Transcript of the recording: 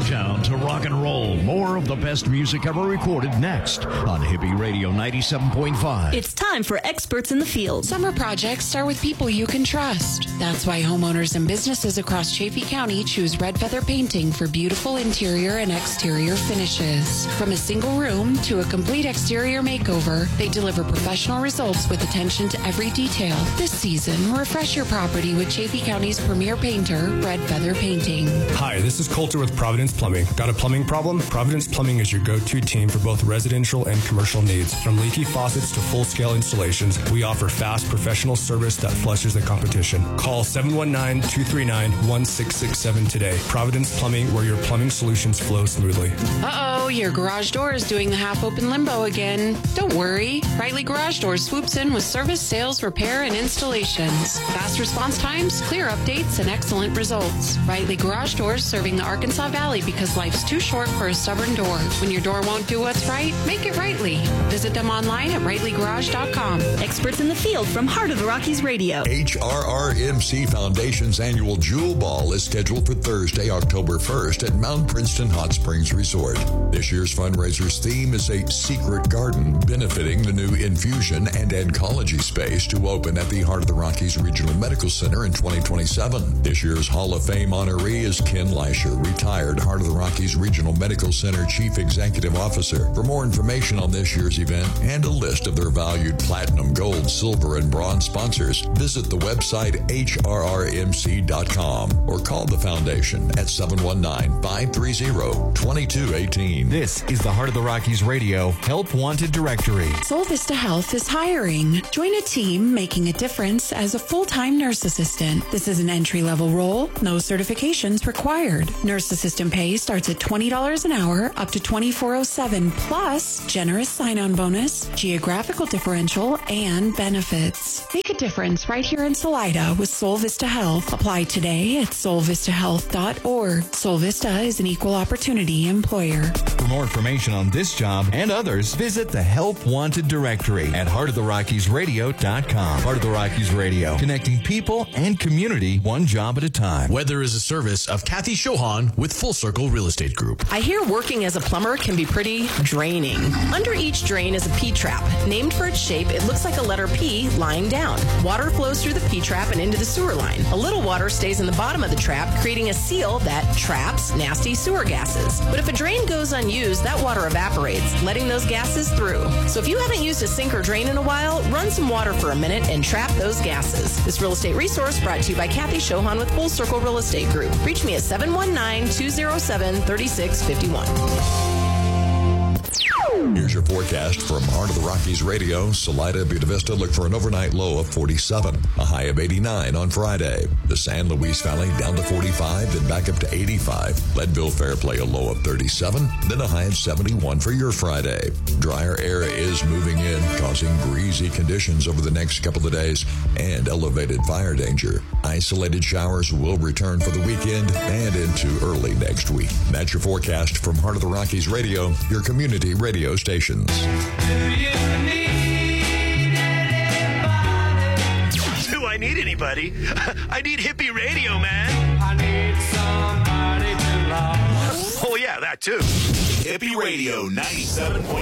countdown to rock and roll. More of the best music ever recorded next on Hippie Radio 97.5. It's time for Experts in the Field. Summer projects start with people you can trust. That's why homeowners and businesses across Chaffee County choose Red Feather Painting for beautiful interior and exterior finishes. From a single room to a complete exterior makeover, they deliver professional results with attention to every detail. This season, refresh your property with Chaffee County's premier painter, Red Feather Painting. Hi, this is Coulter with Providence Plumbing. Got a plumbing problem? Providence Plumbing is your go-to team for both residential and commercial needs. From leaky faucets to full-scale installations, we offer fast, professional service that flushes the competition. Call 719-239-1667 today. Providence Plumbing, where your plumbing solutions flow smoothly. Uh-oh, your garage door is doing the half-open limbo again. Don't worry. Rightly Garage Doors swoops in with service, sales, repair, and installations. Fast response times, clear updates, and excellent results. Rightly Garage Doors serving the Arkansas Valley because life's too short for a stubborn door. When your door won't do what's right, make it rightly. Visit them online at rightlygarage.com. Experts in the Field from Heart of the Rockies Radio. HRRMC Foundation's annual Jewel Ball is scheduled for Thursday, October 1st at Mount Princeton Hot Springs Resort. This year's fundraiser's theme is a secret garden benefiting the new infusion and oncology space to open at the Heart of the Rockies Regional Medical Center in 2027. This year's Hall of Fame honoree is Ken Leisher, retired Heart of the Rockies Regional Medical Center Chief Executive Officer. For more information on this year's event and a list of their valued platinum, gold, silver, and bronze sponsors, visit the website hrrmc.com or call the foundation at 719-530-2218. This is the Heart of the Rockies Radio Help Wanted Directory. Sol Vista Health is hiring. Join a team making a difference as a full-time nurse assistant. This is an entry-level role, no certifications required. Nurse assistant pay starts at $20 an hour up to $24.07, plus generous sign-on bonus, geographical differential, and benefits. Make a difference right here in Salida with Sol Vista Health. Apply today at solvistahealth.org. Sol Vista is an equal opportunity employer. For more information on this job and others, visit the Help Wanted Directory at heartoftheRockiesradio.com. Heart of the Rockies Radio, connecting people and community one job at a time. Weather is a service of Kathy Shohan with Full Circle Real Estate Group. I hear working as a plumber can be pretty draining. Under each drain is a P-trap. Named for its shape, it looks like a letter P lying down. Water flows through the P-trap and into the sewer line. A little water stays in the bottom of the trap, creating a seal that traps nasty sewer gases. But if a drain goes unused, that water evaporates, letting those gases through. So if you haven't used a sink or drain in a while, run some water for a minute and trap those gases. This real estate resource brought to you by Kathy Shohan with Full Circle Real Estate Group. Reach me at 719-207-3651. Here's your forecast from Heart of the Rockies Radio. Salida, Buena Vista look for an overnight low of 47, a high of 89 on Friday. The San Luis Valley down to 45, then back up to 85. Leadville Fairplay a low of 37, then a high of 71 for your Friday. Drier air is moving in, causing breezy conditions over the next couple of days and elevated fire danger. Isolated showers will return for the weekend and into early next week. That's your forecast from Heart of the Rockies Radio, your community radio stations. Do I need anybody? I need hippie radio, man. I need somebody to love. Oh, yeah, that too. Hippie Radio 97.5.